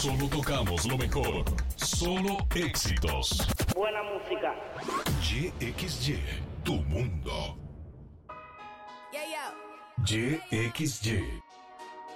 Solo tocamos lo mejor. Solo éxitos. Buena música. YXY, tu mundo. Yeah, yo. YXY.